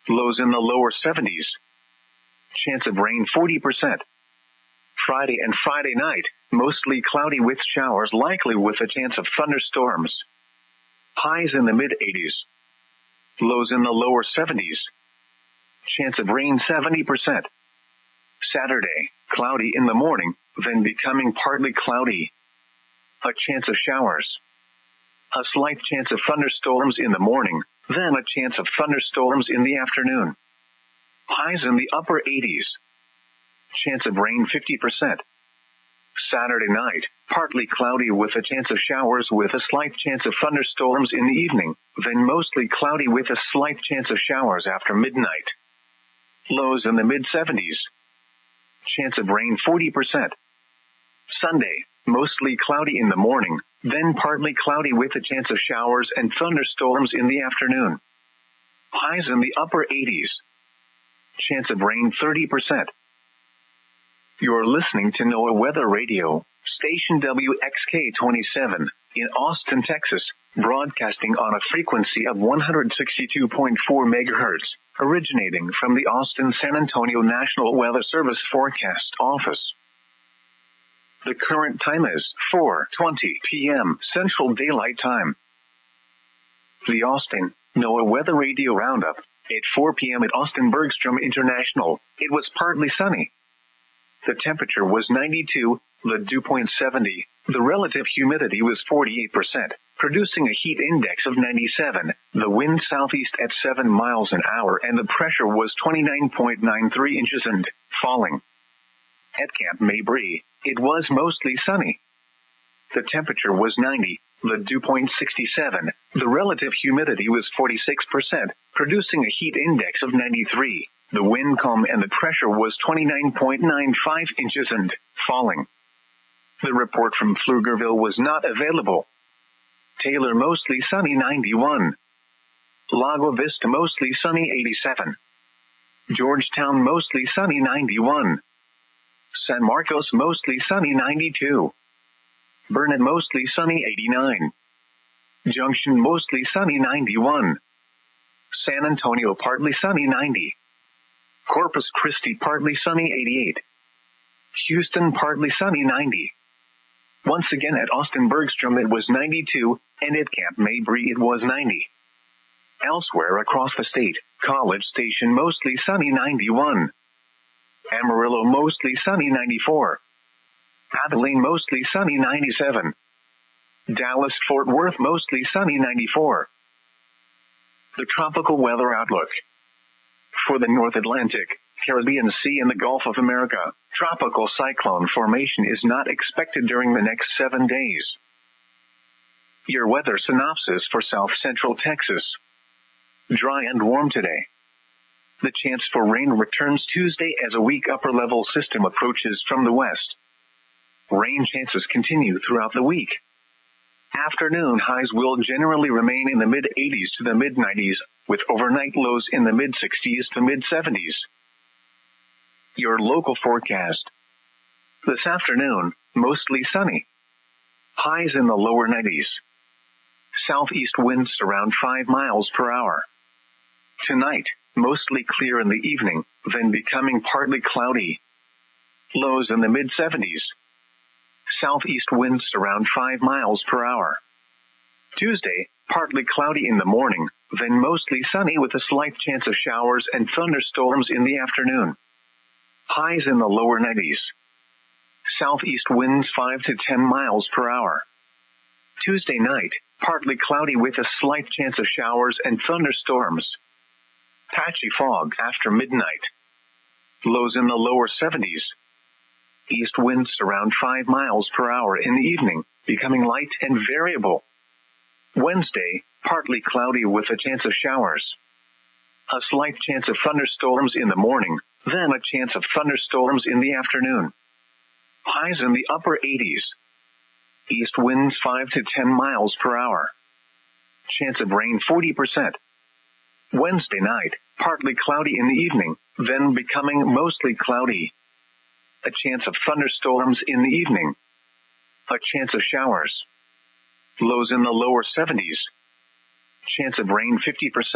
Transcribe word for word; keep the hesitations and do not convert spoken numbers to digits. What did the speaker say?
Lows in the lower seventies. Chance of rain forty percent. Friday and Friday night, mostly cloudy with showers likely with a chance of thunderstorms. Highs in the mid-eighties. Lows in the lower seventies. Chance of rain seventy percent. Saturday, cloudy in the morning, then becoming partly cloudy. A chance of showers. A slight chance of thunderstorms in the morning, then a chance of thunderstorms in the afternoon. Highs in the upper eighties. Chance of rain fifty percent. Saturday night, partly cloudy with a chance of showers with a slight chance of thunderstorms in the evening, then mostly cloudy with a slight chance of showers after midnight. Lows in the mid-seventies. Chance of rain forty percent. Sunday, mostly cloudy in the morning, then partly cloudy with a chance of showers and thunderstorms in the afternoon. Highs in the upper eighties. Chance of rain thirty percent. You're listening to NOAA Weather Radio, station W X K twenty-seven, in Austin, Texas, broadcasting on a frequency of one hundred sixty-two point four megahertz, originating from the Austin-San Antonio National Weather Service Forecast Office. The current time is four twenty p.m. Central Daylight Time. The Austin NOAA Weather Radio Roundup. At four p.m. at Austin Bergstrom International, it was partly sunny. The temperature was ninety-two, the dew point seventy, the relative humidity was forty-eight percent, producing a heat index of ninety-seven, the wind southeast at seven miles an hour, and the pressure was twenty-nine point nine three inches and falling. At Camp Mabry, it was mostly sunny. The temperature was ninety, the dew point sixty-seven, the relative humidity was forty-six percent, producing a heat index of ninety-three. The wind calm and the pressure was twenty-nine point nine five inches and falling. The report from Pflugerville was not available. Taylor mostly sunny ninety-one. Lago Vista mostly sunny eighty-seven. Georgetown mostly sunny ninety-one. San Marcos mostly sunny ninety-two. Burnet mostly sunny eighty-nine. Junction mostly sunny ninety-one. San Antonio partly sunny ninety. Corpus Christi partly sunny eighty-eight. Houston partly sunny ninety. Once again at Austin Bergstrom it was ninety-two, and at Camp Mabry it was ninety. Elsewhere across the state, College Station mostly sunny ninety-one. Amarillo mostly sunny ninety-four. Abilene mostly sunny ninety-seven. Dallas Fort Worth mostly sunny ninety-four. The tropical weather outlook. For the North Atlantic, Caribbean Sea and the Gulf of America, tropical cyclone formation is not expected during the next seven days. Your weather synopsis for South Central Texas. Dry and warm today. The chance for rain returns Tuesday as a weak upper-level system approaches from the west. Rain chances continue throughout the week. Afternoon highs will generally remain in the mid-eighties to the mid-nineties, with overnight lows in the mid-sixties to mid-seventies. Your local forecast. This afternoon, mostly sunny. Highs in the lower nineties. Southeast winds around five miles per hour. Tonight, mostly clear in the evening, then becoming partly cloudy. Lows in the mid-seventies. Southeast winds around five miles per hour. Tuesday, partly cloudy in the morning, then mostly sunny with a slight chance of showers and thunderstorms in the afternoon. Highs in the lower nineties. Southeast winds five to ten miles per hour. Tuesday night, partly cloudy with a slight chance of showers and thunderstorms. Patchy fog after midnight. Lows in the lower seventies. East winds around five miles per hour in the evening, becoming light and variable. Wednesday, partly cloudy with a chance of showers. A slight chance of thunderstorms in the morning, then a chance of thunderstorms in the afternoon. Highs in the upper eighties. East winds five to ten miles per hour. Chance of rain forty percent. Wednesday night, partly cloudy in the evening, then becoming mostly cloudy. A chance of thunderstorms in the evening. A chance of showers. Lows in the lower seventies. Chance of rain fifty percent.